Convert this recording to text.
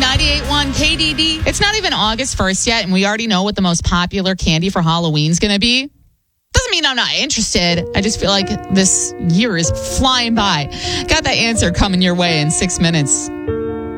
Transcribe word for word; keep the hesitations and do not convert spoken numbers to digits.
ninety-eight point one K D D. It's not even August first yet, and we already know what the most popular candy for Halloween's going to be. Doesn't mean I'm not interested. I just feel like this year is flying by. Got that answer coming your way in six minutes.